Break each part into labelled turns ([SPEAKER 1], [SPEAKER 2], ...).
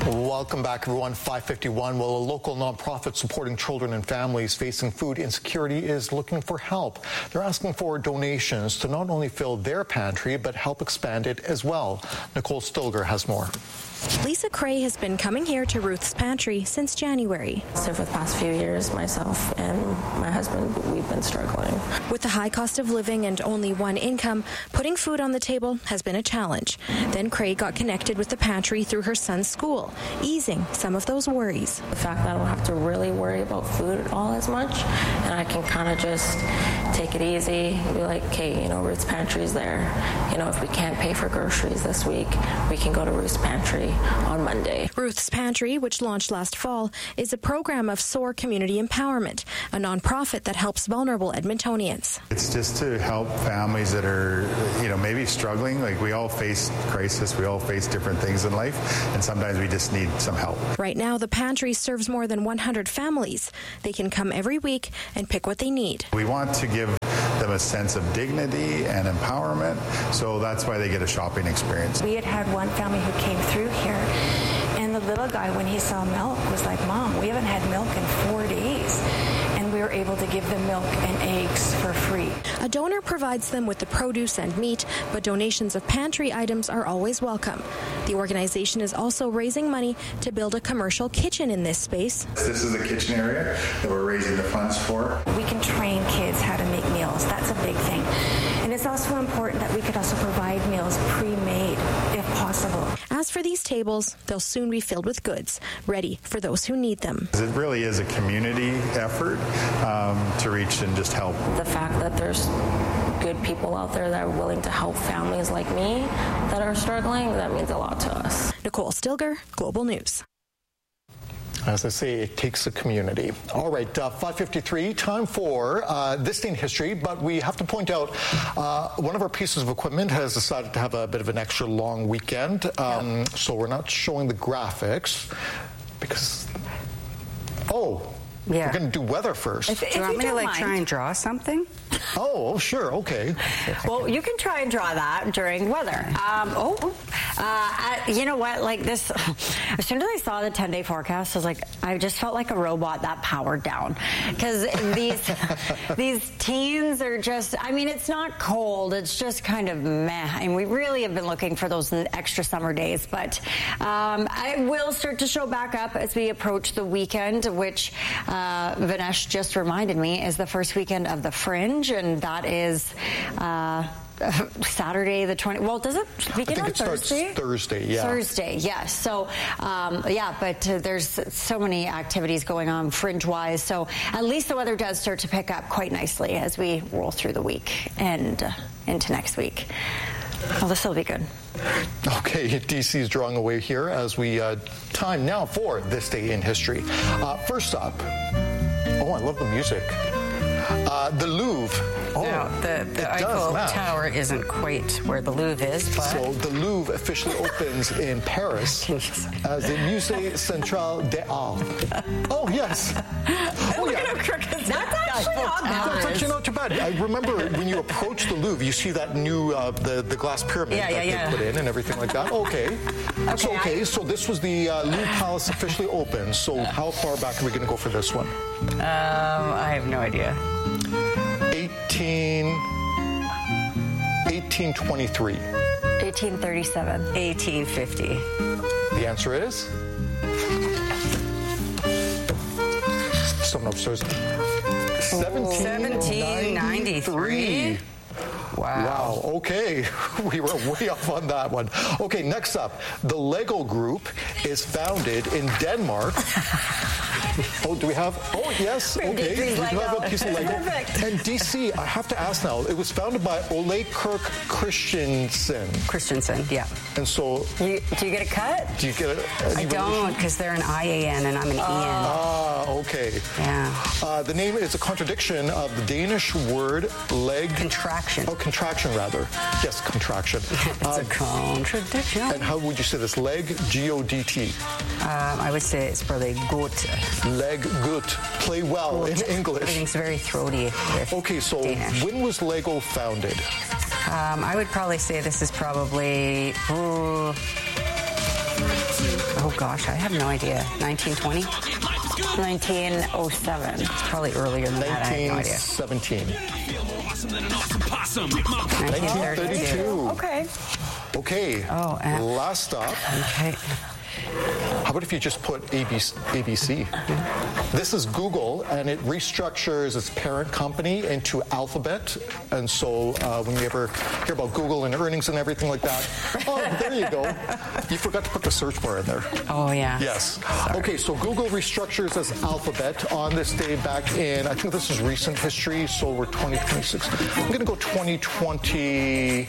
[SPEAKER 1] Welcome back, everyone. 5:51. Well, a local nonprofit supporting children and families facing food insecurity is looking for help. They're asking for donations to not only fill their pantry, but help expand it as well. Nicole Stilger has more.
[SPEAKER 2] Lisa Cray has been coming here to Ruth's Pantry since January.
[SPEAKER 3] So for the past few years, myself and my husband, we've been struggling.
[SPEAKER 2] With the high cost of living and only one income, putting food on the table has been a challenge. Then Cray got connected with the pantry through her son's school, easing some of those worries.
[SPEAKER 3] The fact that I don't have to really worry about food at all as much, and I can kind of just take it easy, be like, okay, Ruth's Pantry's there. If we can't pay for groceries this week, we can go to Ruth's Pantry on Monday.
[SPEAKER 2] Ruth's Pantry, which launched last fall, is a program of SOAR Community Empowerment, a nonprofit that helps vulnerable Edmontonians.
[SPEAKER 4] It's just to help families that are, maybe struggling. Like, we all face crisis, we all face different things in life, and sometimes we just need some help.
[SPEAKER 2] Right now, the pantry serves more than 100 families. They can come every week and pick what they need.
[SPEAKER 4] We want to give them a sense of dignity and empowerment, so that's why they get a shopping experience.
[SPEAKER 5] We had one family who came through here, and the little guy, when he saw milk, was like, Mom, we haven't had milk in 4 days. And we were able to give them milk and eggs for free.
[SPEAKER 2] A donor provides them with the produce and meat, but donations of pantry items are always welcome. The organization is also raising money to build a commercial kitchen in this space.
[SPEAKER 4] This is the kitchen area that we're raising the funds for.
[SPEAKER 5] We can train kids how to make meals. That's a big thing. And it's also important that we could also provide meals pre-made, if possible.
[SPEAKER 2] As for these tables, they'll soon be filled with goods, ready for those who need them.
[SPEAKER 4] It really is a community effort to reach and just help.
[SPEAKER 3] The fact that there's good people out there that are willing to help families like me that are struggling, that means a lot to us.
[SPEAKER 2] Nicole Stilger, Global News.
[SPEAKER 1] As I say, it takes a community. All right, 5:53, time for This Day in History, but we have to point out one of our pieces of equipment has decided to have a bit of an extra long weekend, so we're not showing the graphics because... We're going to do weather first.
[SPEAKER 6] Do you want me to try and draw something?
[SPEAKER 1] Oh, sure, okay.
[SPEAKER 7] Well, you can try and draw that during weather. You know what? Like this, as soon as I saw the 10-day forecast, I just felt like a robot that powered down. Because these teens are just, it's not cold. It's just kind of meh. And we really have been looking for those extra summer days. But I will start to show back up as we approach the weekend, which Vinesh just reminded me is the first weekend of the Fringe. And that is Saturday the 20th. Well, does it begin on Thursday?
[SPEAKER 1] Thursday, yeah.
[SPEAKER 7] Thursday, yes. So, but there's so many activities going on Fringe-wise. So at least the weather does start to pick up quite nicely as we roll through the week and into next week. Well, this will be good.
[SPEAKER 1] Okay, DC is drawing away here as we time now for This Day in History. First up, I love the music. The Louvre.
[SPEAKER 6] Now, the Eiffel Tower isn't quite where the Louvre is, but...
[SPEAKER 1] So the Louvre officially opens in Paris as the Musée Central des Arts. Oh, yes.
[SPEAKER 7] Look at how crooked that's actually not bad.
[SPEAKER 1] That's actually not too bad. I remember when you approach the Louvre, you see that new, the glass pyramid that they put in and everything like that. Okay. So this was the Louvre Palace officially opened. So how far back are we going to go for this one?
[SPEAKER 6] I have no idea.
[SPEAKER 1] 1823.
[SPEAKER 7] 1837.
[SPEAKER 6] 1850.
[SPEAKER 1] The answer is? Someone upstairs. 1793. Wow. Okay. We were way off on that one. Okay, next up. The Lego Group is founded in Denmark. Do we have? Oh, yes. Okay. We do have a piece of Lego.
[SPEAKER 7] Perfect.
[SPEAKER 1] And DC, I have to ask now, it was founded by Ole Kirk Christensen.
[SPEAKER 6] Christensen, yeah.
[SPEAKER 1] And so...
[SPEAKER 7] Do you get a cut?
[SPEAKER 1] Do you get a...
[SPEAKER 6] I don't, because they're an IAN and I'm an EN.
[SPEAKER 1] Okay.
[SPEAKER 6] Yeah.
[SPEAKER 1] The name is a contradiction of the Danish word leg...
[SPEAKER 6] Contraction.
[SPEAKER 1] Oh, contraction, rather. Yes, contraction.
[SPEAKER 6] It's a contradiction.
[SPEAKER 1] And how would you say this? Leg, G-O-D-T.
[SPEAKER 6] I would say it's probably gut.
[SPEAKER 1] Leg, gut. Play well in English.
[SPEAKER 6] Everything's very throaty with
[SPEAKER 1] Okay, so
[SPEAKER 6] Danish.
[SPEAKER 1] When was Lego founded?
[SPEAKER 6] I would probably say this is probably... Oh, gosh, I have no idea. 1920?
[SPEAKER 7] 1907.
[SPEAKER 6] It's probably earlier than that. I have no idea.
[SPEAKER 1] 1917.
[SPEAKER 6] 1932.
[SPEAKER 1] Okay.
[SPEAKER 6] Oh,
[SPEAKER 1] last stop.
[SPEAKER 6] Okay.
[SPEAKER 1] How about if you just put ABC? This is Google, and it restructures its parent company into Alphabet. And so when you ever hear about Google and earnings and everything like that, oh, there you go. You forgot to put the search bar in there.
[SPEAKER 6] Oh, yeah.
[SPEAKER 1] Yes. Sorry. Okay, so Google restructures as Alphabet on this day back in, I think this is recent history, so we're 2026. I'm going to go 2019.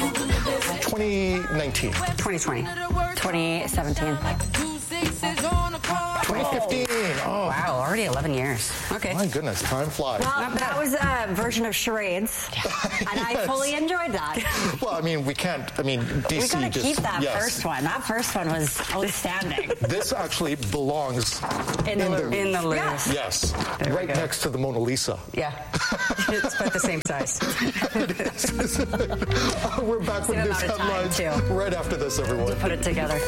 [SPEAKER 6] 2020.
[SPEAKER 7] 2017.
[SPEAKER 1] 2015. Oh.
[SPEAKER 6] Wow, already 11 years. Okay.
[SPEAKER 1] My goodness, time flies.
[SPEAKER 7] Well, that was a version of charades, and I fully enjoyed that.
[SPEAKER 1] Well, I mean, we can't, DC
[SPEAKER 7] we got to keep that
[SPEAKER 1] yes.
[SPEAKER 7] first one. That first one was outstanding.
[SPEAKER 1] This actually belongs
[SPEAKER 6] in the Louvre.
[SPEAKER 1] Yes, right next to the Mona Lisa.
[SPEAKER 6] Yeah, it's about the same size.
[SPEAKER 1] It is. We're back with news headlines right after this, everyone.
[SPEAKER 7] Put it together.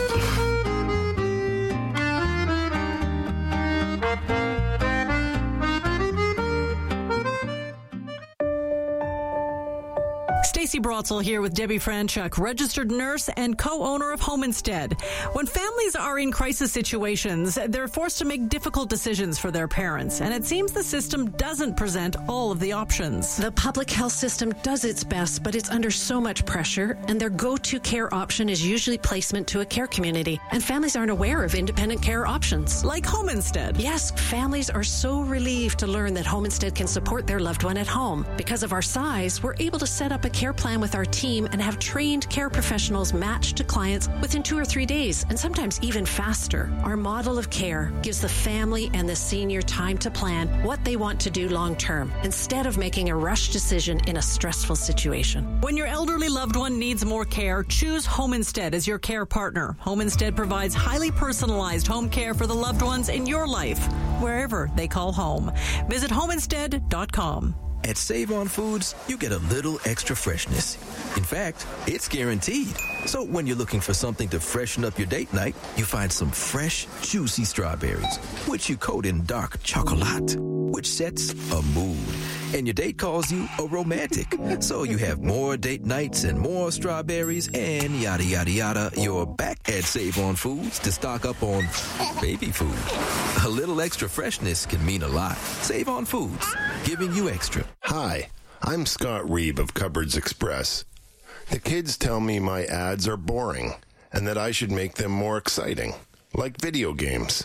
[SPEAKER 8] Stacey Brotzel here with Debbie Franchuk, registered nurse and co-owner of Home Instead. When families are in crisis situations, they're forced to make difficult decisions for their parents, and it seems the system doesn't present all of the options.
[SPEAKER 9] The public health system does its best, but it's under so much pressure, and their go-to care option is usually placement to a care community, and families aren't aware of independent care options.
[SPEAKER 8] Like Home Instead.
[SPEAKER 9] Yes, families are so relieved to learn that Home Instead can support their loved one at home. Because of our size, we're able to set up a care plan with our team and have trained care professionals matched to clients within 2 or 3 days, and sometimes even faster. Our model of care gives the family and the senior time to plan what they want to do long term, instead of making a rush decision in a stressful situation.
[SPEAKER 8] When your elderly loved one needs more care, choose Home Instead as your care partner. Home Instead provides highly personalized home care for the loved ones in your life, wherever they call home. Visit homeinstead.com.
[SPEAKER 10] At Save On Foods, you get a little extra freshness. In fact, it's guaranteed. So when you're looking for something to freshen up your date night, you find some fresh, juicy strawberries, which you coat in dark chocolate, which sets a mood. And your date calls you a romantic. So you have more date nights and more strawberries and yada, yada, yada. You're back at Save On Foods to stock up on baby food. A little extra freshness can mean a lot. Save On Foods, giving you extra.
[SPEAKER 11] Hi, I'm Scott Reeb of Cupboards Express. The kids tell me my ads are boring and that I should make them more exciting, like video games.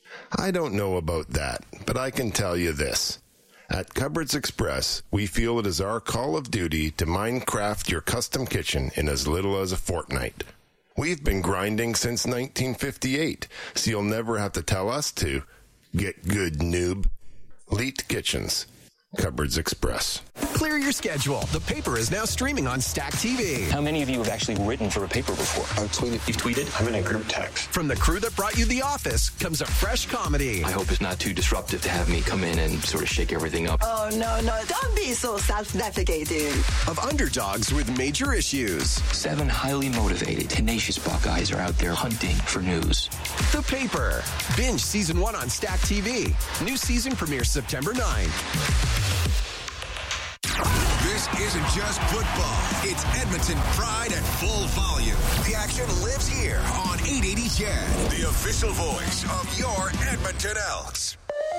[SPEAKER 11] I don't know about that, but I can tell you this. At Cupboards Express, we feel it is our call of duty to Minecraft your custom kitchen in as little as a fortnight. We've been grinding since 1958, so you'll never have to tell us to. Get good, noob. Leet Kitchens. Cupboards Express.
[SPEAKER 12] Clear your schedule. The Paper is now streaming on Stack TV.
[SPEAKER 13] How many of you have actually written for a paper before?
[SPEAKER 12] I've tweeted.
[SPEAKER 13] You've tweeted?
[SPEAKER 12] I'm in a group text. From the crew that brought you The Office comes a fresh comedy.
[SPEAKER 13] I hope it's not too disruptive to have me come in and sort of shake everything up.
[SPEAKER 14] Oh, no. Don't be so self-defecating.
[SPEAKER 12] Of underdogs with major issues.
[SPEAKER 13] 7 highly motivated, tenacious Buckeyes are out there hunting for news.
[SPEAKER 12] The Paper. Binge Season 1 on Stack TV. New season premieres September 9th.
[SPEAKER 15] This isn't just football. It's Edmonton pride at full volume. The action lives here on 880 CHED, the official voice of your Edmonton Elks.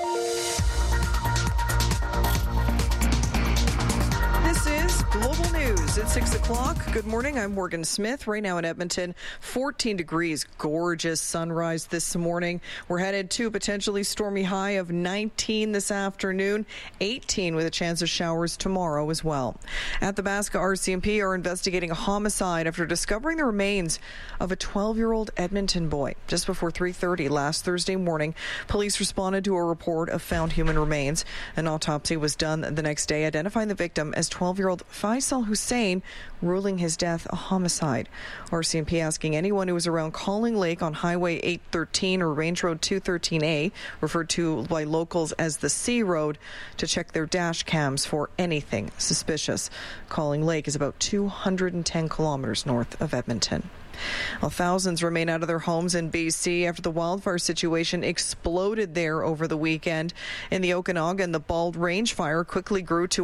[SPEAKER 16] This is Global News at 6 o'clock. Good morning. I'm Morgan Smith. Right now in Edmonton, 14 degrees. Gorgeous sunrise this morning. We're headed to a potentially stormy high of 19 this afternoon, 18 with a chance of showers tomorrow as well. At the Basca RCMP are investigating a homicide after discovering the remains of a 12-year-old Edmonton boy. Just before 3:30 last Thursday morning, police responded to a report of found human remains. An autopsy was done the next day, identifying the victim as 12-year-old Faisal Hussein, ruling his death a homicide. RCMP asking anyone who was around Calling Lake on Highway 813 or Range Road 213A, referred to by locals as the C Road, to check their dash cams for anything suspicious. Calling Lake is about 210 kilometers north of Edmonton. Well, thousands remain out of their homes in BC after the wildfire situation exploded there over the weekend. In the Okanagan, the Bald Range fire quickly grew to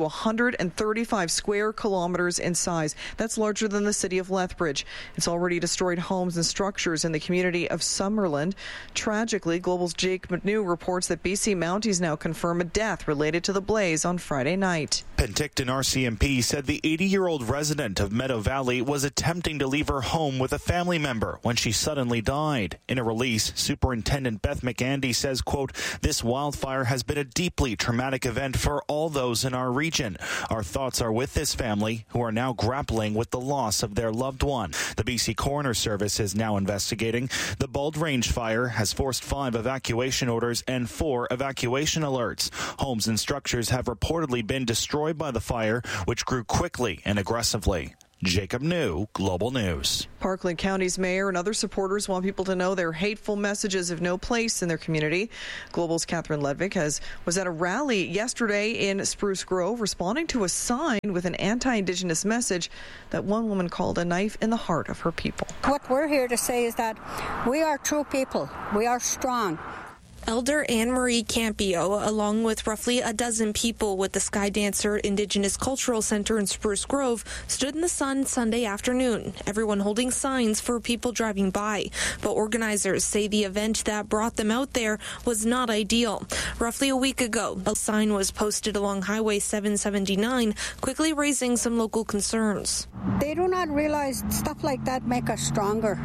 [SPEAKER 16] 135 square kilometers in size. That's larger than the city of Lethbridge. It's already destroyed homes and structures in the community of Summerland. Tragically, Global's Jake McNew reports that BC Mounties now confirm a death related to the blaze on Friday night.
[SPEAKER 17] Penticton RCMP said the 80-year-old resident of Meadow Valley was attempting to leave her home with a family member when she suddenly died. In a release, Superintendent Beth McAndy says, quote, "This wildfire has been a deeply traumatic event for all those in our region. Our thoughts are with this family who are now grappling with the loss of their loved one." The BC Coroner Service is now investigating. The Bald Range fire has forced 5 evacuation orders and 4 evacuation alerts. Homes and structures have reportedly been destroyed by the fire, which grew quickly and aggressively. Jacob New, Global News.
[SPEAKER 16] Parkland County's mayor and other supporters want people to know their hateful messages have no place in their community. Global's Catherine Ledvick was at a rally yesterday in Spruce Grove responding to a sign with an anti-Indigenous message that one woman called a knife in the heart of her people.
[SPEAKER 18] What we're here to say is that we are true people. We are strong.
[SPEAKER 2] Elder Anne-Marie Campio, along with roughly a dozen people with the Sky Dancer Indigenous Cultural Center in Spruce Grove, stood in the sun Sunday afternoon, everyone holding signs for people driving by. But organizers say the event that brought them out there was not ideal. Roughly a week ago, a sign was posted along Highway 779, quickly raising some local concerns.
[SPEAKER 18] They do not realize stuff like that make us stronger.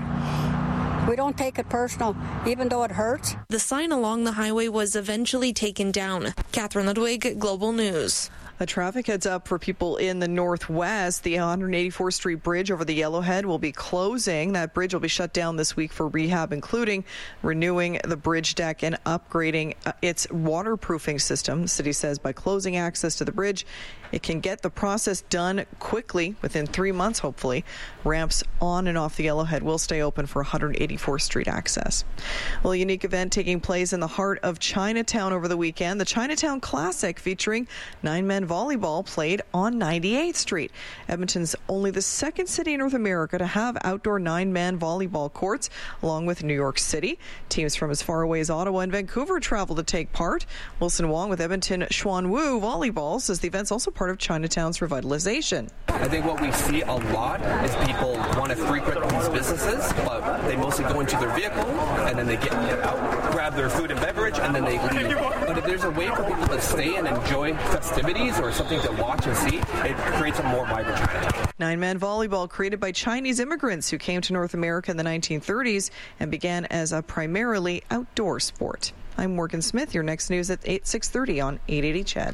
[SPEAKER 18] We don't take it personal, even though it hurts.
[SPEAKER 2] The sign along the highway was eventually taken down. Catherine Ludwig, Global News.
[SPEAKER 16] A traffic heads up for people in the northwest. The 184th Street Bridge over the Yellowhead will be closing. That bridge will be shut down this week for rehab, including renewing the bridge deck and upgrading its waterproofing system. The city says by closing access to the bridge, it can get the process done quickly, within 3 months, hopefully. Ramps on and off the Yellowhead will stay open for 184th Street access. Well, a unique event taking place in the heart of Chinatown over the weekend. The Chinatown Classic featuring 9-man volleyball played on 98th Street. Edmonton's only the second city in North America to have outdoor 9-man volleyball courts, along with New York City. Teams from as far away as Ottawa and Vancouver travel to take part. Wilson Wong with Edmonton Xuanwu Volleyball says the event's also part of Chinatown's revitalization.
[SPEAKER 19] I think what we see a lot is people want to frequent these businesses, but they mostly go into their vehicle and then they get out, grab their food and beverage, and then they leave. But if there's a way for people to stay and enjoy festivities or something to watch and see, it creates a more vibrant Chinatown.
[SPEAKER 16] 9-man volleyball created by Chinese immigrants who came to North America in the 1930s and began as a primarily outdoor sport. I'm Morgan Smith. Your next news at 6:30 on 880 CHED.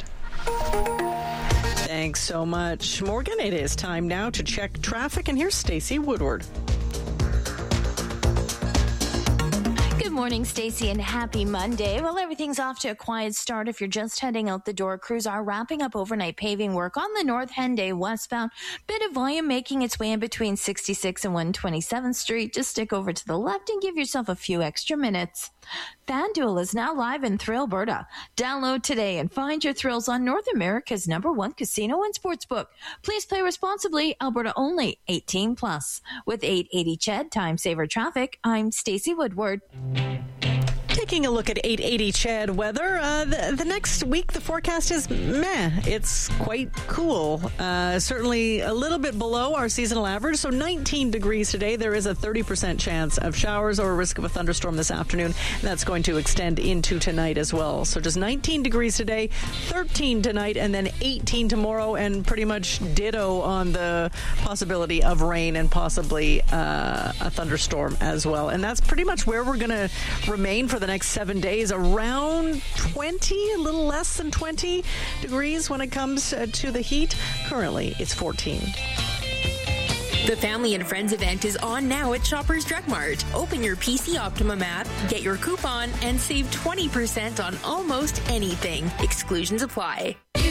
[SPEAKER 8] Thanks so much, Morgan. It is time now to check traffic, and here's Stacey Woodward.
[SPEAKER 20] Good morning, Stacey, and happy Monday. Well, everything's off to a quiet start if you're just heading out the door. Crews are wrapping up overnight paving work on the North Henday westbound. Bit of volume making its way in between 66 and 127th Street. Just stick over to the left and give yourself a few extra minutes. FanDuel is now live in Thrillberta. Download today and find your thrills on North America's #1 casino and sportsbook. Please play responsibly. Alberta only. 18+. With 880 CHED Time Saver Traffic, I'm Stacey Woodward.
[SPEAKER 8] Taking a look at 880 CHED weather, the next week the forecast is meh. It's quite cool. Certainly a little bit below our seasonal average. So 19 degrees today. There is a 30% chance of showers or a risk of a thunderstorm this afternoon. And that's going to extend into tonight as well. So just 19 degrees today, 13 tonight, and then 18 tomorrow, and pretty much ditto on the possibility of rain and possibly a thunderstorm as well. And that's pretty much where we're going to remain for the next 7 days, around 20, a little less than 20 degrees when it comes to the heat. Currently, it's 14.
[SPEAKER 21] The Family and Friends event is on now at Shoppers Drug Mart. Open your PC Optimum app, get your coupon, and save 20% on almost anything. Exclusions apply.